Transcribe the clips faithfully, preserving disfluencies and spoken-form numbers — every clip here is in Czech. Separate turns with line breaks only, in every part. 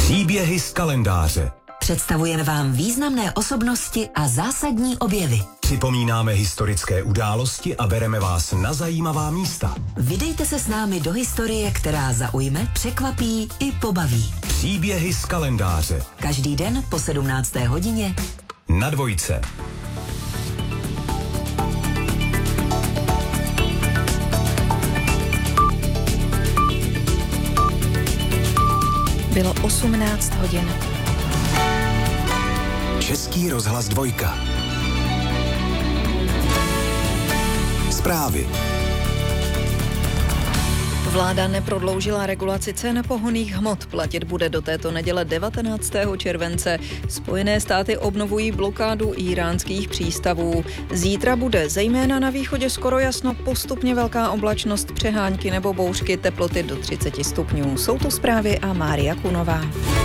Příběhy z kalendáře.
Představujeme vám významné osobnosti a zásadní objevy.
Připomínáme historické události a bereme vás na zajímavá místa.
Vydejte se s námi do historie, která zaujme, překvapí i pobaví.
Příběhy z kalendáře.
Každý den po sedmnácté hodině
na Dvojce.
Bylo osmnáct hodin.
Český rozhlas Dvojka. Zprávy.
Vláda neprodloužila regulaci cen pohonných hmot. Platit bude do této neděle devatenáctého července. Spojené státy obnovují blokádu íránských přístavů. Zítra bude zejména na východě skoro jasno, postupně velká oblačnost, přehánky nebo bouřky, teploty do třicet stupňů. Jsou to zprávy a Mária Kunová.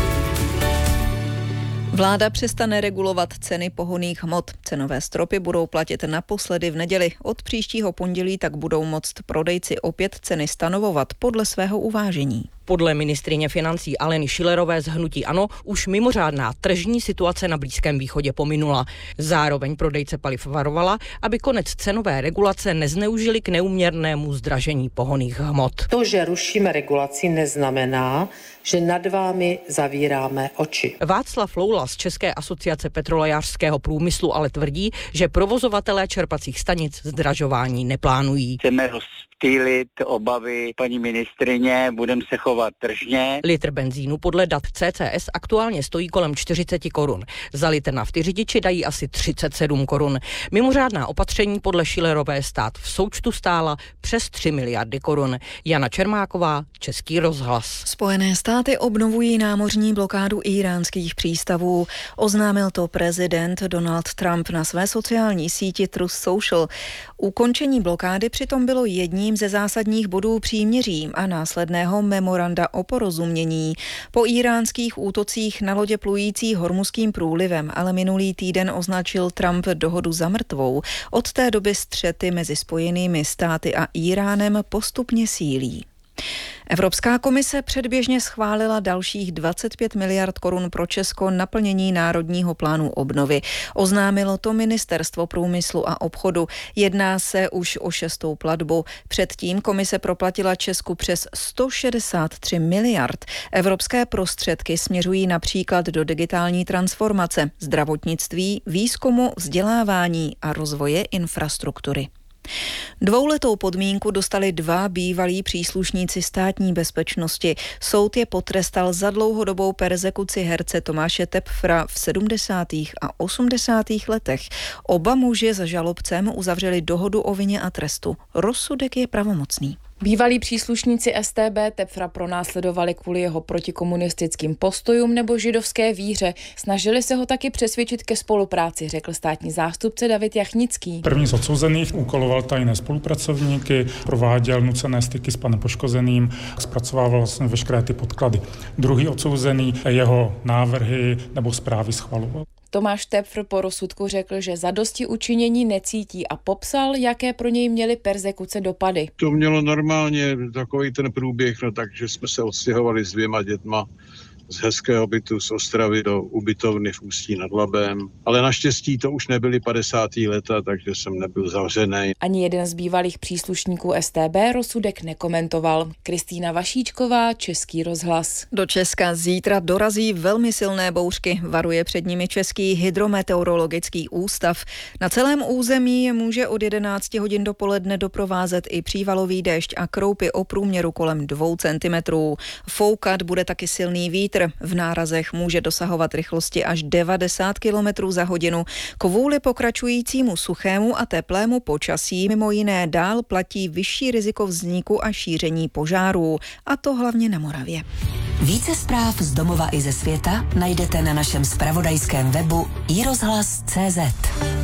Vláda přestane regulovat ceny pohonných hmot. Cenové stropy budou platit naposledy v neděli. Od příštího pondělí tak budou moct prodejci opět ceny stanovovat podle svého uvážení.
Podle ministryně financí Aleny Schillerové z hnutí ANO už mimořádná tržní situace na Blízkém východě pominula. Zároveň prodejce paliv varovala, aby konec cenové regulace nezneužili k neúměrnému zdražení pohonných hmot.
To, že rušíme regulaci, neznamená, že nad vámi zavíráme oči.
Václav Loula z České asociace petrolejářského průmyslu ale tvrdí, že provozovatelé čerpacích stanic zdražování neplánují.
Chceme rozptýlit obavy paní ministryně, budeme se chovat tržně.
Litr benzínu podle dat C C S aktuálně stojí kolem čtyřicet korun. Za litr nafty řidiči dají asi třicet sedm korun. Mimořádná opatření podle Schillerové stát v součtu stála přes tři miliardy korun. Jana Čermáková, Český rozhlas.
Spojené státy obnovují námořní blokádu íránských přístavů. Oznámil to prezident Donald Trump na své sociální síti Truth Social. Ukončení blokády přitom bylo jedním ze zásadních bodů příměří a následného memoranda o porozumění. Po íránských útocích na lodě plující Hormuzským průlivem ale minulý týden označil Trump dohodu za mrtvou. Od té doby střety mezi Spojenými státy a Íránem postupně sílí. Evropská komise předběžně schválila dalších dvacet pět miliard korun pro Česko na plnění Národního plánu obnovy. Oznámilo to Ministerstvo průmyslu a obchodu. Jedná se už o šestou platbu. Předtím komise proplatila Česku přes sto šedesát tři miliard. Evropské prostředky směřují například do digitální transformace, zdravotnictví, výzkumu, vzdělávání a rozvoje infrastruktury. Dvouletou podmínku dostali dva bývalí příslušníci státní bezpečnosti. Soud je potrestal za dlouhodobou perzekuci herce Tomáše Tepfra v sedmdesátých a osmdesátých letech. Oba muži za žalobcem uzavřeli dohodu o vině a trestu. Rozsudek je pravomocný.
Bývalí příslušníci S T B Tepfra pronásledovali kvůli jeho protikomunistickým postojům nebo židovské víře. Snažili se ho taky přesvědčit ke spolupráci, řekl státní zástupce David Jachnický.
První z odsouzených úkoloval tajné spolupracovníky, prováděl nucené styky s panem poškozeným, zpracovával vlastně veškeré ty podklady. Druhý odsouzený jeho návrhy nebo zprávy schvaloval.
Tomáš Tepfr po rozsudku řekl, že zadosti učinění necítí a popsal, jaké pro něj měly perzekuce dopady.
To mělo normálně takový ten průběh, no takže jsme se odstěhovali s dvěma dětma z hezkého bytu z Ostravy do ubytovny v Ústí nad Labem. Ale naštěstí to už nebyly padesátá léta, takže jsem nebyl zavřený.
Ani jeden z bývalých příslušníků S T B rozsudek nekomentoval. Kristýna Vašíčková, Český rozhlas.
Do Česka zítra dorazí velmi silné bouřky, varuje před nimi Český hydrometeorologický ústav. Na celém území je může od jedenácti hodin dopoledne doprovázet i přívalový déšť a kroupy o průměru kolem dvou centimetrů. Foukat bude taky silný vítr. V nárazech může dosahovat rychlosti až devadesát kilometrů za hodinu. Kvůli pokračujícímu suchému a teplému počasí mimo jiné dál platí vyšší riziko vzniku a šíření požárů, a to hlavně na Moravě.
Více zpráv z domova i ze světa najdete na našem zpravodajském webu i rozhlas tečka cé zet.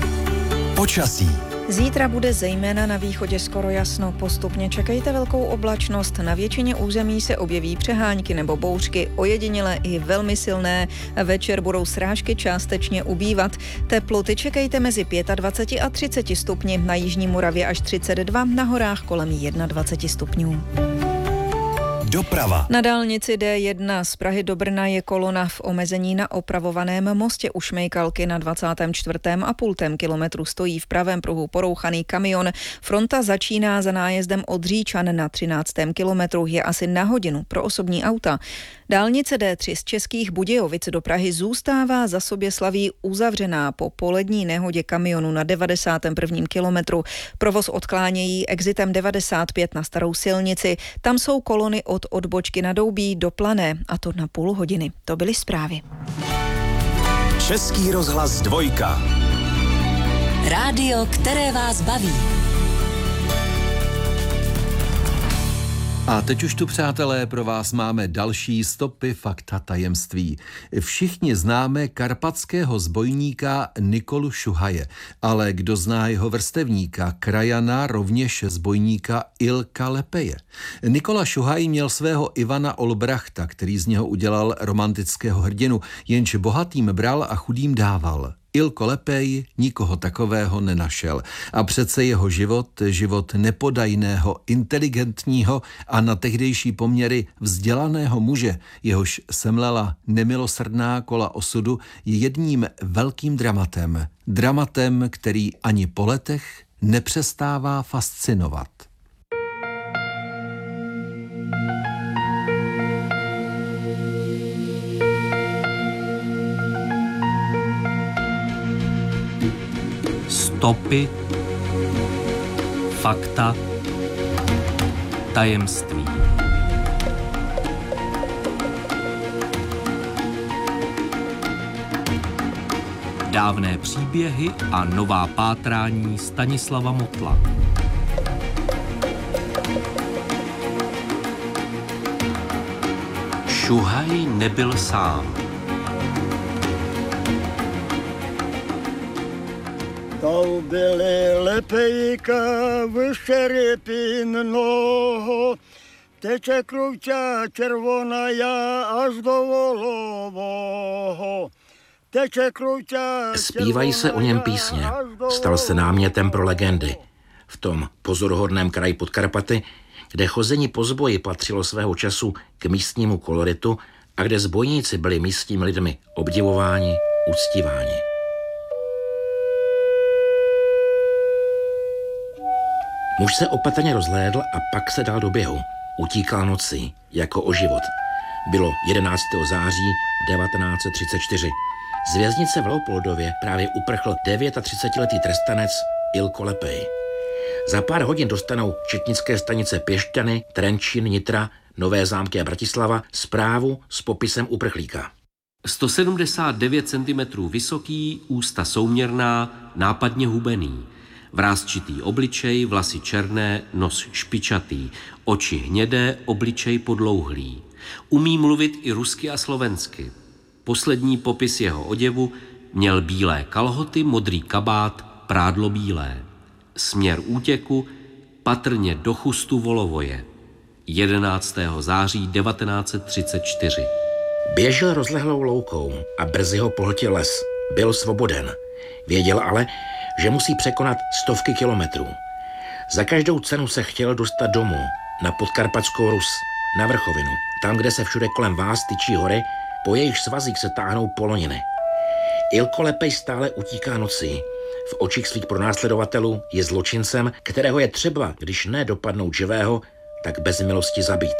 Počasí.
Zítra bude zejména na východě skoro jasno. Postupně čekejte velkou oblačnost. Na většině území se objeví přehánky nebo bouřky, ojedinělé i velmi silné. Večer budou srážky částečně ubývat. Teploty čekejte mezi dvacet pět a třicet stupni, na jižní Moravě až třicet dva, na horách kolem dvacet jedna stupňů.
Doprava.
Na dálnici D jedna z Prahy do Brna je kolona v omezení na opravovaném mostě u Šmejkalky. Na dvacátém čtvrtém a půltém kilometru stojí v pravém pruhu porouchaný kamion. Fronta začíná za nájezdem od Říčan. Na třináctém kilometru je asi na hodinu pro osobní auta. Dálnice D tři z Českých Budějovic do Prahy zůstává za Soběslaví uzavřená po polední nehodě kamionu na devadesátém prvním kilometru. Provoz odklánějí exitem devadesát pět na starou silnici. Tam jsou kolony od odbočky na Doubí do Plané, a to na půl hodiny. To byly zprávy.
Český rozhlas dvojka.
Rádio, které vás baví.
A teď už tu, přátelé, pro vás máme další stopy fakta tajemství. Všichni známe karpatského zbojníka Nikolu Šuhaje, ale kdo zná jeho vrstevníka, krajana, rovněž zbojníka Ilka Lepeje? Nikola Šuhaj měl svého Ivana Olbrachta, který z něho udělal romantického hrdinu, jenž bohatým bral a chudým dával. Ilko Lepej nikoho takového nenašel a přece jeho život, život nepodajného, inteligentního a na tehdejší poměry vzdělaného muže, jehož semlela nemilosrdná kola osudu, je jedním velkým dramatem. Dramatem, který ani po letech nepřestává fascinovat.
Stopy, fakta, tajemství. Dávné příběhy a nová pátrání Stanislava Motla. Šuhaj nebyl sám.
To byly Lepejka, vyšerepinného, teče krůča červona já až do Volového. Teče krůča
Zpívají se o něm písně. Stal se námětem pro legendy. V tom pozoruhodném kraji Podkarpaty, kde chození po zboji patřilo svého času k místnímu koloritu a kde zbojníci byli místními lidmi obdivováni, uctíváni. Muž se opatrně rozhlédl a pak se dal do běhu. Utíkal nocí, jako o život. Bylo jedenáctého září devatenáct set třicet čtyři. Z věznice v Leopoldově právě uprchl třicetidevítiletý trestanec Ilko Lepej. Za pár hodin dostanou četnické stanice Pěšťany, Trenčín, Nitra, Nové Zámky a Bratislava zprávu s popisem uprchlíka.
sto sedmdesát devět centimetrů vysoký, ústa souměrná, nápadně hubený. Vrásčitý obličej, vlasy černé, nos špičatý, oči hnědé, obličej podlouhlý. Umí mluvit i rusky a slovensky. Poslední popis jeho oděvu: měl bílé kalhoty, modrý kabát, prádlo bílé. Směr útěku patrně do chustu Volovoje. jedenáctého září devatenáct set třicet čtyři.
Běžel rozlehlou loukou a brzy ho pohltil les. Byl svoboden. Věděl ale, že musí překonat stovky kilometrů. Za každou cenu se chtěl dostat domů, na Podkarpatskou Rus, na vrchovinu, tam, kde se všude kolem vás tyčí hory, po jejich svazích se táhnou poloniny. Ilko Lepej stále utíká nocí. V očích svých pronásledovatelů je zločincem, kterého je třeba, když ne dopadnout živého, tak bez milosti zabít.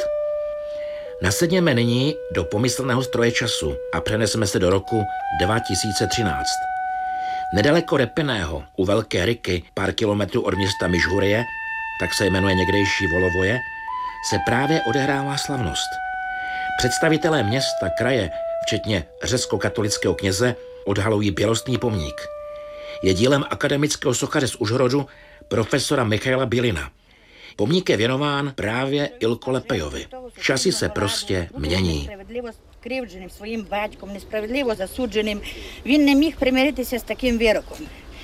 Nasedněme nyní do pomyslného stroje času a přeneseme se do roku dva tisíce třináct. Nedaleko Repiného, u Velké Ryky, pár kilometrů od města Myžhurie, tak se jmenuje někdejší Volovoje, se právě odehrává slavnost. Představitelé města, kraje, včetně řecko-katolického kněze, odhalují bělostný pomník. Je dílem akademického sochaře z Užhorodu, profesora Michaila Bělina. Pomník je věnován právě Ilko Lepejovi. Časy se prostě mění.
Кривдженим своїм батьком, несправедливо засудженим, він не міг примиритися з таким вироком.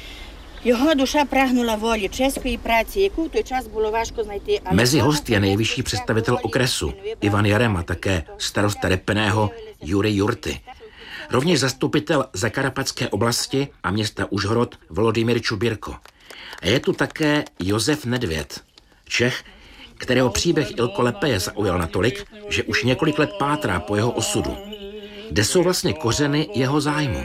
Його душа прагнула волі, чеської праці, яку в той час було важко знайти.
Mezi hosty je nejvyšší představitel okresu Ivan Jarema, také starosta Repeného Jurij Jurty. Rovněž zastupitel Zakarpatské oblasti a města Užhorod Volodymyr Čubírko. A je tu také Josef Nedvěd, Čech, kterého příběh Ilko Lepeje zaujal natolik, že už několik let pátrá po jeho osudu. Kde jsou vlastně kořeny jeho zájmu?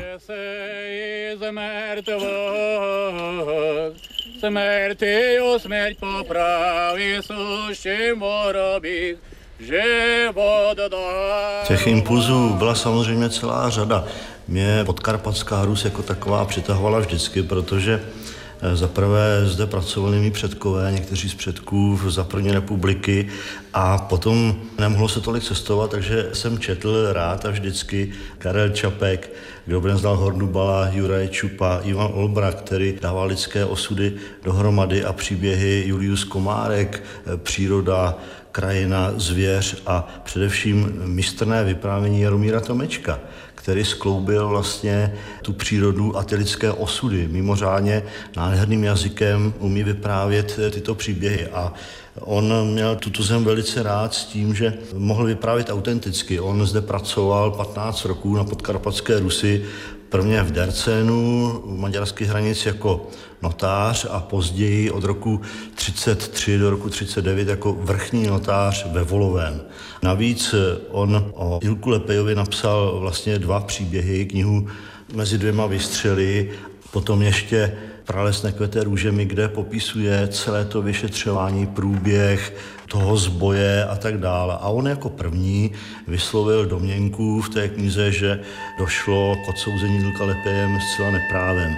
Těch impulzů byla samozřejmě celá řada. Mě Podkarpatská Rus jako taková přitahovala vždycky, protože zaprvé zde pracovali mý předkové, někteří z předků za první republiky a potom nemohlo se tolik cestovat, takže jsem četl rád a vždycky Karel Čapek, kdo by neznal Hornubala, Juraj Čupa, Ivan Olbra, který dával lidské osudy dohromady a příběhy Julius Komárek, příroda, krajina, zvěř a především mistrné vyprávění Jaromíra Tomečka, který skloubil vlastně tu přírodu a ty lidské osudy. Mimořádně nádherným jazykem umí vyprávět tyto příběhy a on měl tuto zem velice rád s tím, že mohl vyprávět autenticky. On zde pracoval patnáct roků na Podkarpatské Rusi, prvně v Dercénu, u maďarských hranic jako notář a později od roku třicet tři do roku třicet devět jako vrchní notář ve Volovém. Navíc on o Ilku Lepejovi napsal vlastně dva příběhy, knihu Mezi dvěma vystřely, potom ještě Prales nekvete růžemi, kde popisuje celé to vyšetřování, průběh toho zboje a tak dále. A on jako první vyslovil domněnku v té knize, že došlo k odsouzení Ilka Lepejem zcela neprávem.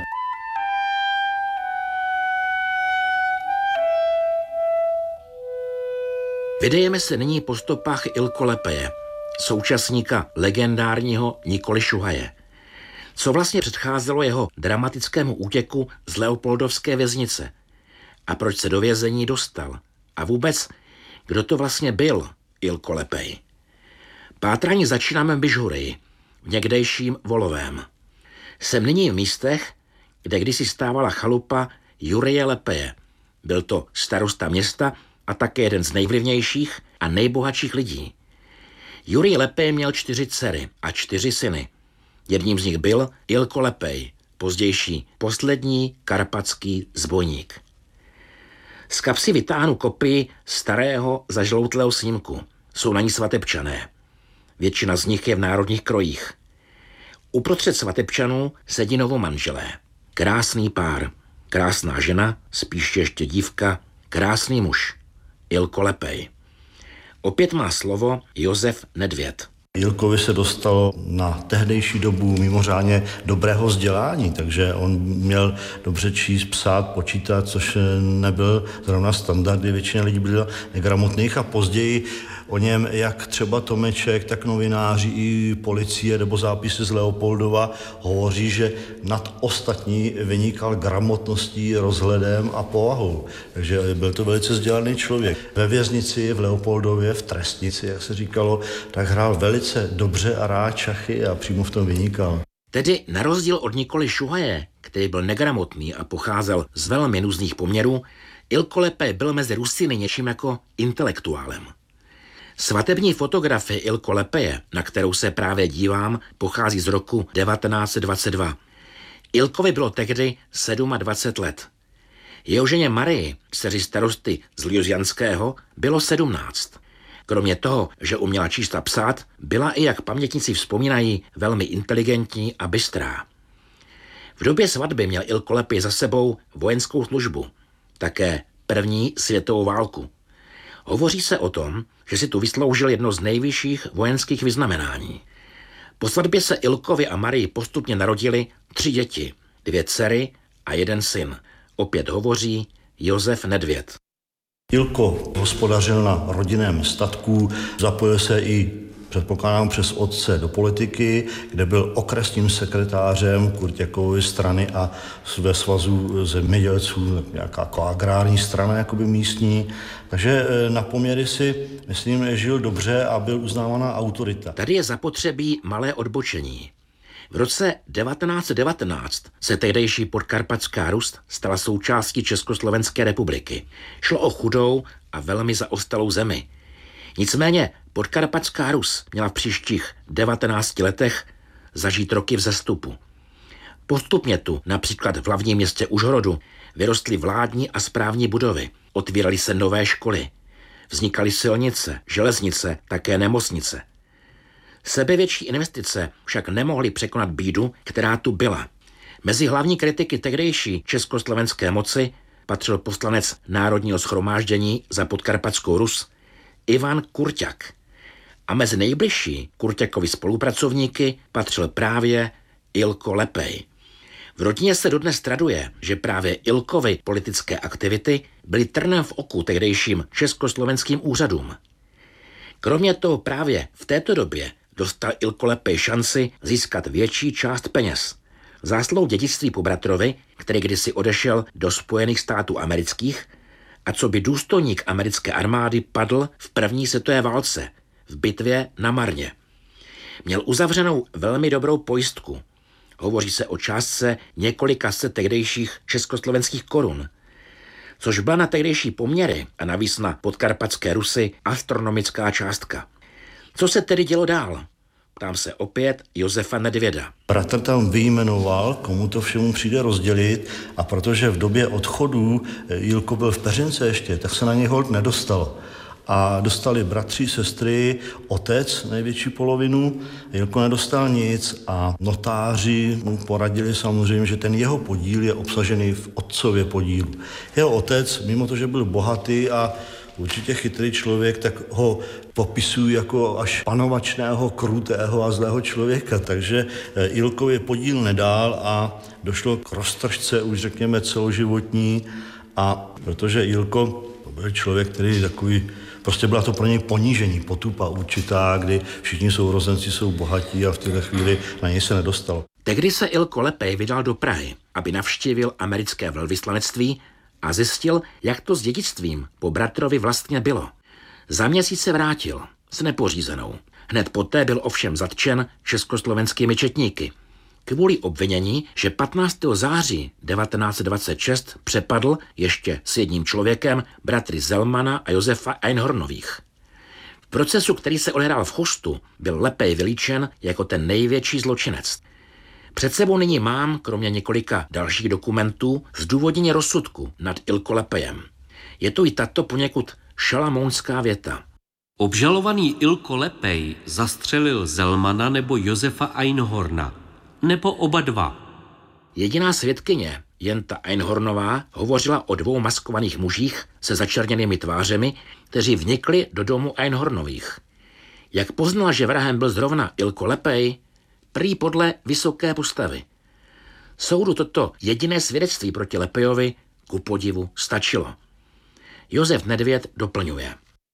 Vydejeme se nyní po stopách Ilko Lepeje, současníka legendárního Nikoly Šuhaje. Co vlastně předcházelo jeho dramatickému útěku z Leopoldovské věznice? A proč se do vězení dostal? A vůbec, kdo to vlastně byl Ilko Lepej? Pátrání začínáme v Bižurii, v někdejším Volovém. Jsem nyní v místech, kde kdysi stávala chalupa Jurije Lepeje. Byl to starosta města a také jeden z nejvlivnějších a nejbohatších lidí. Jurij Lepej měl čtyři dcery a čtyři syny. Jedním z nich byl Ilko Lepej, pozdější poslední karpatský zbojník. Z kapsy vytáhnu kopii starého zažloutlého snímku. Jsou na ní svatebčané. Většina z nich je v národních krojích. Uprostřed svatebčanů sedí novomanželé. Krásný pár, krásná žena, spíš ještě dívka, krásný muž. Ilko Lepej. Opět má slovo Josef Nedvěd.
Ilkovi se dostalo na tehdejší dobu mimořádně dobrého vzdělání, takže on měl dobře číst, psát, počítat, což nebyl zrovna standardy, většina lidí byla negramotných a později o něm jak třeba Tomeček, tak novináři i policie nebo zápisy z Leopoldova hovoří, že nad ostatní vynikal gramotností, rozhledem a povahou. Takže byl to velice vzdělaný člověk. Ve věznici v Leopoldově, v trestnici, jak se říkalo, tak hrál velice dobře a rád šachy a přímo v tom vynikal.
Tedy na rozdíl od Nikoly Šuhaje, který byl negramotný a pocházel z velmi nuzných poměrů, Ilko Lepej byl mezi Rusiny něčím jako intelektuálem. Svatební fotografie Ilko Lepeje, na kterou se právě dívám, pochází z roku devatenáct set dvacet dva. Ilkovi bylo tehdy dvacet sedm let. Jeho ženě Marii, dceři starosty z Liozjanského, bylo sedmnáct. Kromě toho, že uměla číst a psát, byla i, jak pamětníci vzpomínají, velmi inteligentní a bystrá. V době svatby měl Ilko Lepej za sebou vojenskou službu, také první světovou válku. Hovoří se o tom, že si tu vysloužil jedno z nejvyšších vojenských vyznamenání. Po svatbě se Ilkovi a Marii postupně narodili tři děti, dvě dcery a jeden syn. Opět hovoří Josef Nedvěd.
Ilko hospodařil na rodinném statku, zapojil se i, předpokládám, přes otce do politiky, kde byl okresním sekretářem Kurtěkovy strany a ve svazu zemědělců, nějaká jako agrární strana, jakoby místní. Takže na poměry si, myslím, žil dobře a byl uznávaná autorita.
Tady je zapotřebí malé odbočení. V roce devatenáct set devatenáct se tehdejší Podkarpatská Rus stala součástí Československé republiky. Šlo o chudou a velmi zaostalou zemi. Nicméně Podkarpatská Rus měla v příštích devatenácti letech zažít roky vzestupu. Postupně tu, například v hlavním městě Užhorodu, vyrostly vládní a správní budovy, otvíraly se nové školy. Vznikaly silnice, železnice, také nemocnice. Sebevětší investice však nemohly překonat bídu, která tu byla. Mezi hlavní kritiky tehdejší československé moci patřil poslanec Národního shromáždění za Podkarpatskou Rus Ivan Kurťak. A mezi nejbližší Kurťakovi spolupracovníky patřil právě Ilko Lepej. V rodině se dodnes traduje, že právě Ilkovy politické aktivity byly trnem v oku tehdejším československým úřadům. Kromě toho právě v této době dostal Ilko Lepej šanci získat větší část peněz. Zásluhou dědictví po bratrovi, který kdysi odešel do Spojených států amerických a co by důstojník americké armády padl v první světové válce v bitvě na Marně. Měl uzavřenou velmi dobrou pojistku. Hovoří se o částce několika set tehdejších československých korun, což byla na tehdejší poměry a navíc na podkarpatské Rusy astronomická částka. Co se tedy dělo dál? Ptám se opět Josefa Nedvěda.
Bratr tam vyjmenoval, komu to všemu přijde rozdělit, a protože v době odchodu Jilko byl v peřince ještě, tak se na něj holt nedostalo. A dostali bratři, sestry, otec největší polovinu, Jilko nedostal nic a notáři mu poradili samozřejmě, že ten jeho podíl je obsažený v otcově podílu. Jeho otec, mimo to, že byl bohatý a určitě chytrý člověk, tak ho popisují jako až panovačného, krutého a zlého člověka. Takže Ilkovi podíl nedal a došlo k roztržce už řekněme celoživotní. A protože Ilko byl člověk, který takový, prostě byla to pro něj ponížení, potupa určitá, kdy všichni sourozenci jsou bohatí a v této chvíli na něj se nedostalo.
Tehdy se Ilko Lepej vydal do Prahy, aby navštívil americké velvyslanectví a zjistil, jak to s dědictvím po bratrovi vlastně bylo. Za měsíc se vrátil s nepořízenou. Hned poté byl ovšem zatčen československými četníky. Kvůli obvinění, že patnáctého září devatenáct dvacet šest přepadl ještě s jedním člověkem bratry Zelmana a Josefa Einhornových. V procesu, který se odehrál v Chostu, byl Lepej vylíčen jako ten největší zločinec. Před sebou nyní mám, kromě několika dalších dokumentů, zdůvodnění rozsudku nad Ilko Lepejem. Je to i tato poněkud šalamounská věta.
Obžalovaný Ilko Lepej zastřelil Zelmana nebo Josefa Einhorna, nebo oba dva.
Jediná svědkyně, Jenta Einhornová, hovořila o dvou maskovaných mužích se začerněnými tvářemi, kteří vnikli do domu Einhornových. Jak poznala, že vrahem byl zrovna Ilko Lepej, prý podle vysoké postavy. Soudu toto jediné svědectví proti Lepejovi ku podivu stačilo. Josef Nedvěd doplňuje.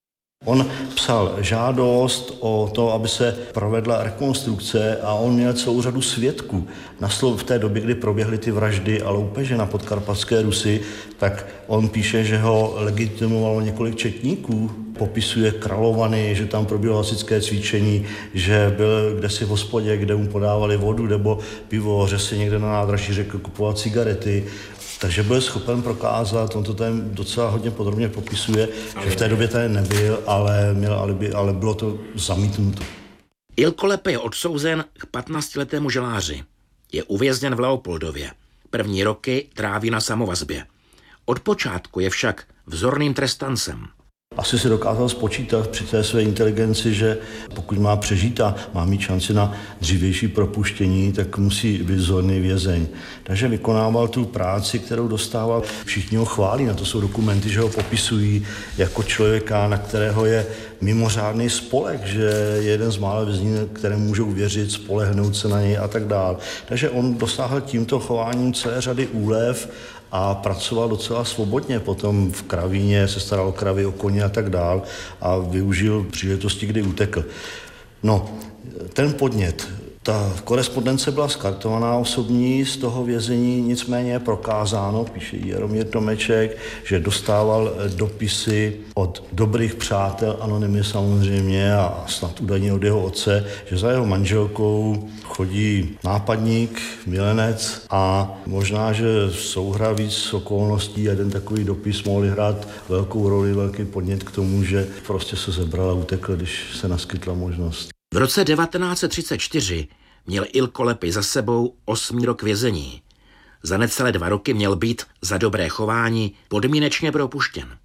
On psal žádost o to, aby se provedla rekonstrukce a on měl celou řadu svědků. Na slov v té době, kdy proběhly ty vraždy a loupeže na podkarpatské Rusy, tak on píše, že ho legitimovalo několik četníků. Popisuje Kralovany, že tam proběhlo hasičské cvičení, že byl kdesi v hospodě, kde mu podávali vodu nebo pivo, že si někde na nádraží řekl kupovat cigarety. Takže byl schopen prokázat, on to tady docela hodně podrobně popisuje, že v té době tady nebyl, ale, měl alibi, ale bylo to zamítnuto.
Ilko Lepej je odsouzen k patnáctiletému žaláři. Je uvězněn v Leopoldově. První roky tráví na samovazbě. Od počátku je však vzorným trestancem.
Asi si dokázal spočítat při té své inteligenci, že pokud má přežít a má mít šanci na dřívější propuštění, tak musí být vzorný vězeň. Takže vykonával tu práci, kterou dostával. Všichni ho chválí, na to jsou dokumenty, že ho popisují jako člověka, na kterého je mimořádný spolek, že je jeden z mála vězní, kterému můžou věřit, spolehnout se na něj a tak dál. Takže on dosáhl tímto chováním celé řady úlev a pracoval docela svobodně. Potom v kravíně se staral o kravy, o koně a tak dál a využil příležitosti, kdy utekl. No, ten podnět, ta korespondence byla skartovaná osobní z toho vězení, nicméně je prokázáno, píše Jaromír Tomeček, že dostával dopisy od dobrých přátel, anonymy samozřejmě a snad údajně od jeho otce, že za jeho manželkou chodí nápadník, milenec a možná, že souhra víc okolností, jeden takový dopis mohli hrát velkou roli, velký podnět k tomu, že prostě se zebral a utekl, když se naskytla možnost.
V roce devatenáct set třicet čtyři měl Ilko Lepej za sebou osmý rok vězení. Za necelé dva roky měl být za dobré chování podmínečně propuštěn.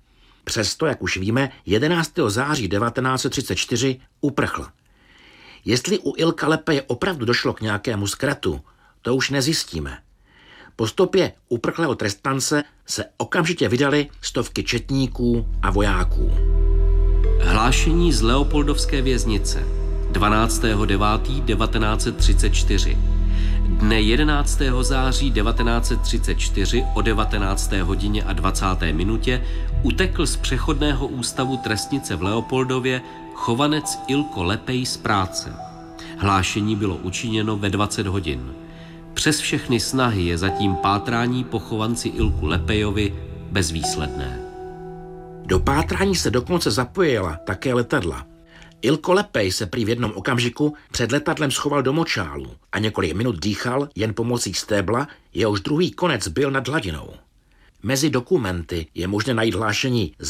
Přesto, jak už víme, jedenáctého září devatenáct set třicet čtyři uprchl. Jestli u Ilka Lepeje opravdu došlo k nějakému zkratu, to už nezjistíme. Po stopě uprchlého trestance se okamžitě vydali stovky četníků a vojáků.
Hlášení z Leopoldovské věznice dvanáctého devátého devatenáct set třicet čtyři. Dne jedenáctého září devatenáct set třicet čtyři o devatenácté hodině a dvacáté minutě utekl z přechodného ústavu trestnice v Leopoldově chovanec Ilko Lepej z práce. Hlášení bylo učiněno ve dvacet hodin. Přes všechny snahy je zatím pátrání po chovanci Ilku Lepejovi bezvýsledné.
Do pátrání se dokonce zapojila také letadla. Ilko Lepej se prý v jednom okamžiku před letadlem schoval do močálu a několik minut dýchal jen pomocí stébla, jehož druhý konec byl nad hladinou. Mezi dokumenty je možné najít hlášení